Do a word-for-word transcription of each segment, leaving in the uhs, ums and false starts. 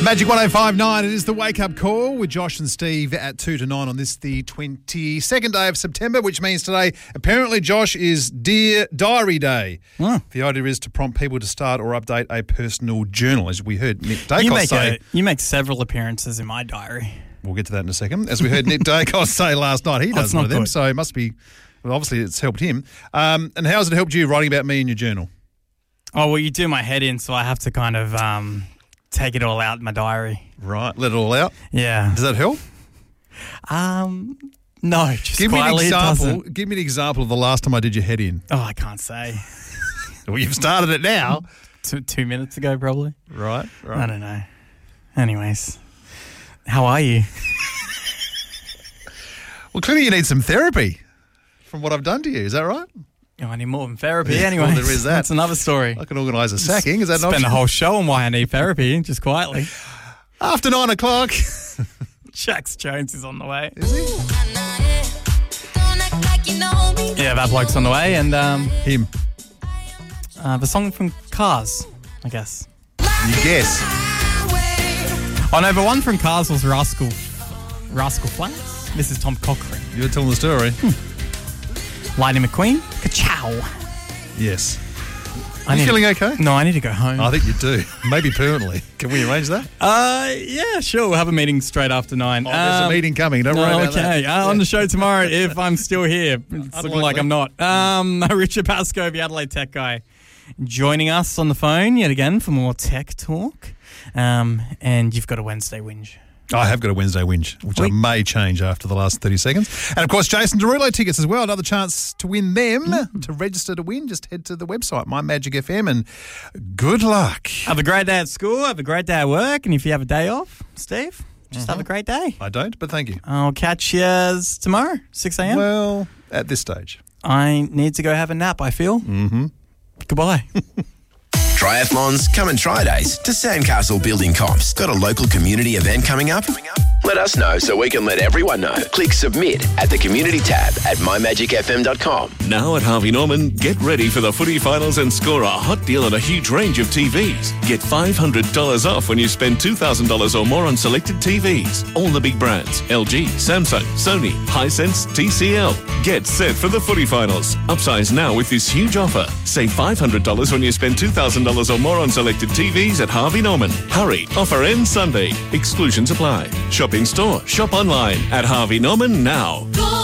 Magic one oh five point nine, it is the Wake Up Call with Josh and Steve at two to nine on this, the twenty-second day of September, which means today, apparently, Josh, is Dear Diary Day. Oh. The idea is to prompt people to start or update a personal journal, as we heard Nick Dacos You make, say. a, you make several appearances in my diary. We'll get to that in a second. As we heard Nick Dacos say last night, he does Oh, one of them, good. so it must be, well, obviously it's helped him. Um, and how's it helped you writing about me in your journal? Oh, well, you do my head in, so I have to kind of um, take it all out in my diary. Right, let it all out. Yeah. Does that help? Um, no, just Give me an quietly, it example. doesn't. Give me an example of the last time I did your head in. Oh, I can't say. Well, you've started it now. two, two minutes ago, probably. Right, I right. don't know. Anyways, how are you? Well, clearly you need some therapy from what I've done to you. Is that right? Oh, I need more than therapy. Yeah, Anyway, well, there is that. That's another story. I can organise a sacking. Is that not Spend the whole show on why I need therapy, just quietly. After nine o'clock. Jax Jones is on the way. Is he? Yeah, that bloke's on the way, and um, Him. uh, the song from Cars, I guess. You guess. Oh no, the one from Cars was Rascal, Rascal Flatts. This is Tom Cochrane. You're telling the story. Lightning McQueen. Ka-chow. Yes. I Are you need feeling to, okay? No, I need to go home. I think you do. Maybe permanently. Can we arrange that? Uh, yeah, sure. We'll have a meeting straight after nine. Oh, there's Um, a meeting coming. Don't worry No, about okay. that. Uh, on the show tomorrow, if I'm still here. It's looking like Unlikely. I'm not. Um, Richard Pascoe, the Adelaide tech guy, joining us on the phone yet again for more tech talk. Um, and you've got a Wednesday whinge. I have got a Wednesday whinge, which I We- may change after the last thirty seconds. And, of course, Jason Derulo tickets as well. Another chance to win them. Mm. To register to win, just head to the website, My Magic F M, and good luck. Have a great day at school. Have a great day at work. And if you have a day off, Steve, just have a great day. I don't, but thank you. I'll catch you tomorrow, six a.m. Well, at this stage. I need to go have a nap, I feel. Mm-hmm. Goodbye. Triathlons, come and try days to Sandcastle Building Comps. Got a local community event coming up? Let us know so we can let everyone know. Click submit at the community tab at my magic f m dot com. Now at Harvey Norman, get ready for the footy finals and score a hot deal on a huge range of T Vs. Get five hundred dollars off when you spend two thousand dollars or more on selected T Vs. All the big brands, L G, Samsung, Sony, Hisense, T C L. Get set for the footy finals. Upsize now with this huge offer. Save five hundred dollars when you spend two thousand dollars or more on selected T Vs at Harvey Norman. Hurry, offer ends Sunday. Exclusions apply. Shop in store, shop online at Harvey Norman now.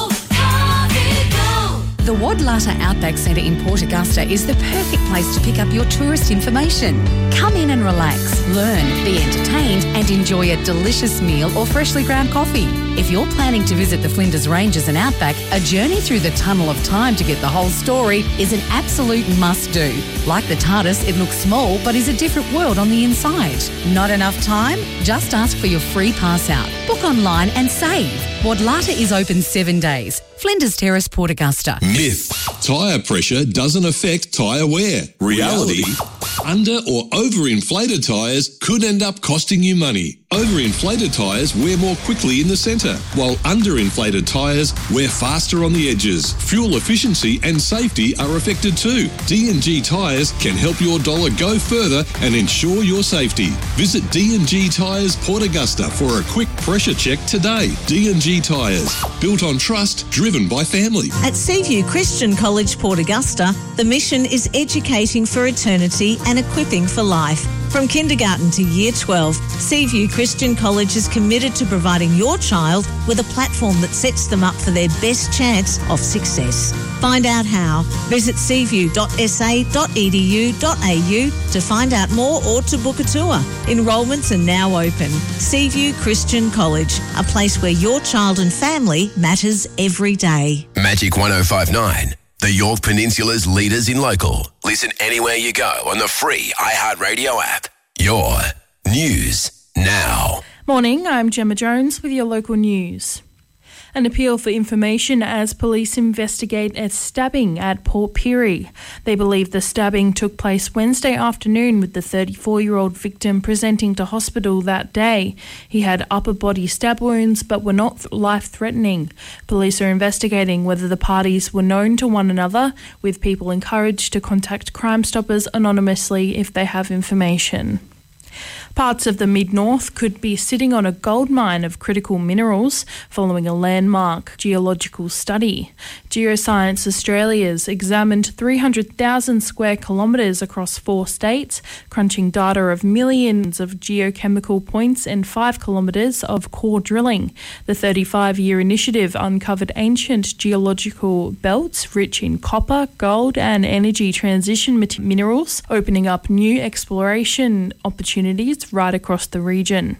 The Wadlata Outback Centre in Port Augusta is the perfect place to pick up your tourist information. Come in and relax, learn, be entertained and enjoy a delicious meal or freshly ground coffee. If you're planning to visit the Flinders Ranges and Outback, a journey through the tunnel of time to get the whole story is an absolute must-do. Like the TARDIS, it looks small but is a different world on the inside. Not enough time? Just ask for your free pass out. Book online and save. Wadlata is open seven days. Flinders Terrace, Port Augusta. Myth. Tyre pressure doesn't affect tyre wear. Reality. Under or overinflated tyres could end up costing you money. Overinflated tyres wear more quickly in the centre, while underinflated tyres wear faster on the edges. Fuel efficiency and safety are affected too. D and G Tyres can help your dollar go further and ensure your safety. Visit D and G Tyres Port Augusta for a quick pressure check today. D and G Tyres, built on trust, driven by family. At Seaview Christian College, Port Augusta, the mission is educating for eternity and equipping for life. From kindergarten to year twelve, Seaview Christian College is committed to providing your child with a platform that sets them up for their best chance of success. Find out how. Visit seaview dot s a dot e d u dot a u to find out more or to book a tour. Enrolments are now open. Seaview Christian College, a place where your child and family matters every day. Magic one oh five point nine. The York Peninsula's leaders in local. Listen anywhere you go on the free iHeartRadio app. Your news now. Morning, I'm Gemma Jones with your local news. An appeal for information as police investigate a stabbing at Port Pirie. They believe the stabbing took place Wednesday afternoon with the thirty-four-year-old victim presenting to hospital that day. He had upper body stab wounds but were not life-threatening. Police are investigating whether the parties were known to one another, with people encouraged to contact Crime Stoppers anonymously if they have information. Parts of the mid-north could be sitting on a gold mine of critical minerals following a landmark geological study. Geoscience Australia's examined three hundred thousand square kilometres across four states, crunching data of millions of geochemical points and five kilometres of core drilling. The thirty-five-year initiative uncovered ancient geological belts rich in copper, gold and energy transition minerals, opening up new exploration opportunities right across the region.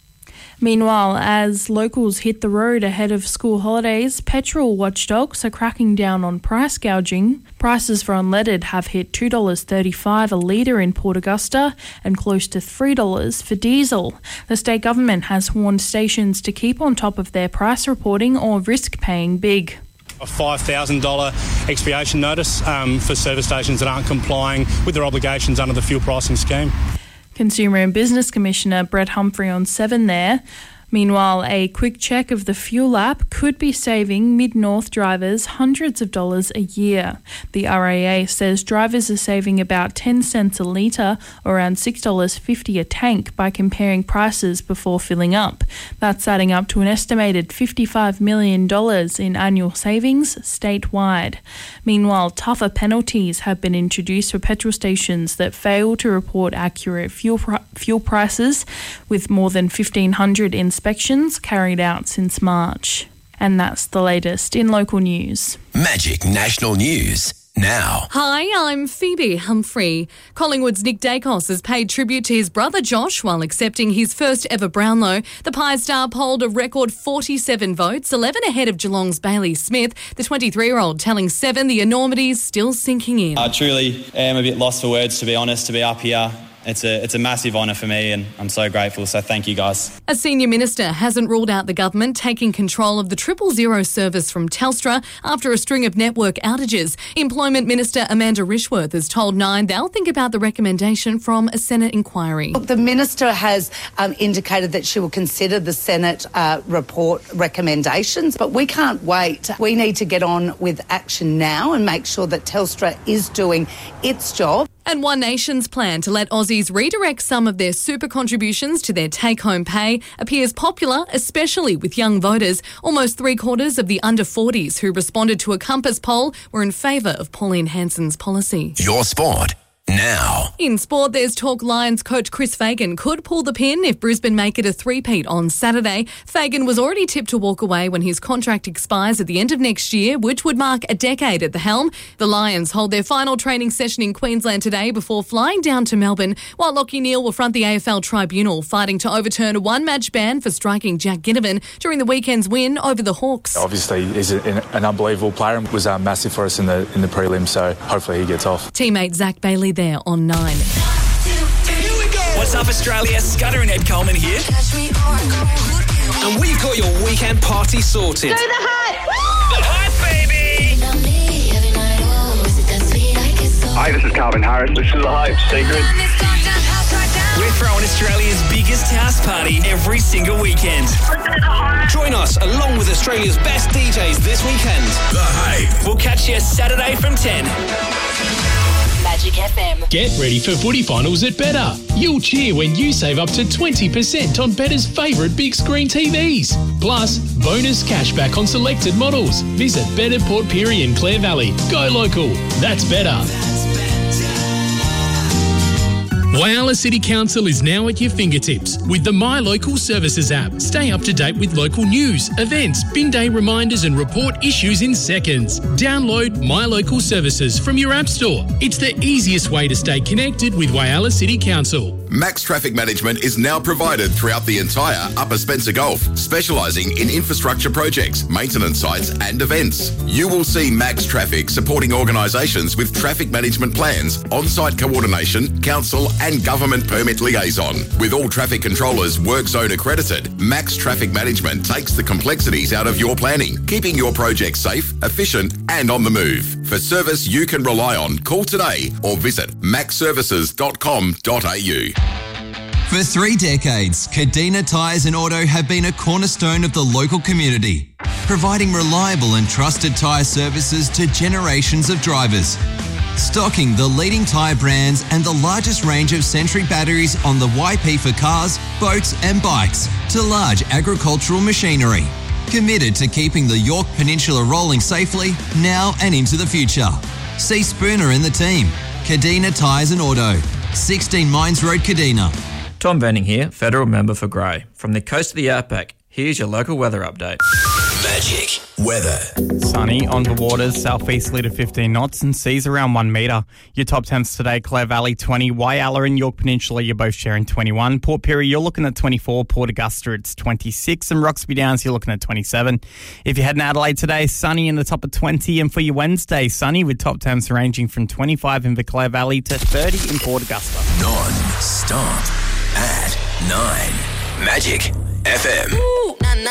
Meanwhile, as locals hit the road ahead of school holidays, petrol watchdogs are cracking down on price gouging. Prices for unleaded have hit two dollars thirty-five a litre in Port Augusta and close to three dollars for diesel. The state government has warned stations to keep on top of their price reporting or risk paying big. A five thousand dollars expiation notice um, for service stations that aren't complying with their obligations under the fuel pricing scheme. Consumer and Business Commissioner Brett Humphrey on seven there. Meanwhile, a quick check of the fuel app could be saving Mid-North drivers hundreds of dollars a year. The R A A says drivers are saving about ten cents a litre, or around six dollars fifty a tank, by comparing prices before filling up. That's adding up to an estimated fifty-five million dollars in annual savings statewide. Meanwhile, tougher penalties have been introduced for petrol stations that fail to report accurate fuel pr- fuel prices, with more than fifteen hundred inspections carried out since March. And that's the latest in local news. Magic National News now. Hi, I'm Phoebe Humphrey. Collingwood's Nick Dacos has paid tribute to his brother Josh while accepting his first ever Brownlow. The Pie Star polled a record forty-seven votes, eleven ahead of Geelong's Bailey Smith. The twenty-three-year-old telling Seven the enormity's still sinking in. I truly am a bit lost for words, to be honest, to be up here. It's a it's a massive honour for me and I'm so grateful, so thank you guys. A senior minister hasn't ruled out the government taking control of the triple zero service from Telstra after a string of network outages. Employment Minister Amanda Rishworth has told Nine they'll think about the recommendation from a Senate inquiry. Look, the minister has um, indicated that she will consider the Senate uh, report recommendations, but we can't wait. We need to get on with action now and make sure that Telstra is doing its job. And One Nation's plan to let Aussies redirect some of their super contributions to their take-home pay appears popular, especially with young voters. Almost three-quarters of the under forties who responded to a Compass poll were in favour of Pauline Hanson's policy. Your sport now. In sport, there's talk Lions coach Chris Fagan could pull the pin if Brisbane make it a three-peat on Saturday. Fagan was already tipped to walk away when his contract expires at the end of next year, which would mark a decade at the helm. The Lions hold their final training session in Queensland today before flying down to Melbourne, while Lachie Neale will front the A F L Tribunal, fighting to overturn a one-match ban for striking Jack Ginnivan during the weekend's win over the Hawks. Obviously, he's an unbelievable player and was uh, massive for us in the in the prelim, so hopefully he gets off. Teammate Zach Bailey there on Nine. What's up, Australia? Scudder and Ed Coleman here. And we've got your weekend party sorted. Do the hype! The hype, baby! Hi, this is Calvin Harris. This is The Hype Secret. We're throwing Australia's biggest house party every single weekend. Join us along with Australia's best D Js this weekend. The Hype. We'll catch you Saturday from ten. Magic F M. Get ready for footy finals at Better. You'll cheer when you save up to twenty percent on Better's favourite big screen T Vs. Plus, bonus cashback on selected models. Visit Better Port Pirie in Clare Valley. Go local. That's Better. Whyalla City Council is now at your fingertips with the My Local Services app. Stay up to date with local news, events, bin day reminders and report issues in seconds. Download My Local Services from your app store. It's the easiest way to stay connected with Whyalla City Council. Max Traffic Management is now provided throughout the entire Upper Spencer Gulf, specialising in infrastructure projects, maintenance sites and events. You will see Max Traffic supporting organisations with traffic management plans, on-site coordination, council and government permit liaison. With all traffic controllers work zone accredited, Max Traffic Management takes the complexities out of your planning, keeping your project safe, efficient and on the move. For service you can rely on, call today or visit max services dot com dot a u. For three decades, Cadena Tyres and Auto have been a cornerstone of the local community, providing reliable and trusted tyre services to generations of drivers. Stocking the leading tyre brands and the largest range of Sentry batteries on the Y P for cars, boats and bikes to large agricultural machinery. Committed to keeping the York Peninsula rolling safely now and into the future. See Spooner and the team. Kadina Tyres and Auto. sixteen Mines Road, Kadina. Tom Benning here, Federal Member for Grey. From the coast of the Outback, here's your local weather update. Magic weather. Sunny on the waters, southeasterly to fifteen knots and seas around one metre. Your top temps today, Clare Valley twenty, Whyalla and York Peninsula, you're both sharing twenty-one. Port Pirie, you're looking at twenty-four. Port Augusta, it's twenty-six. And Roxby Downs, you're looking at twenty-seven. If you head in Adelaide today, sunny in the top of twenty. And for your Wednesday, sunny with top temps ranging from twenty-five in the Clare Valley to thirty in Port Augusta. Non-stop at nine. Magic F M. Ooh.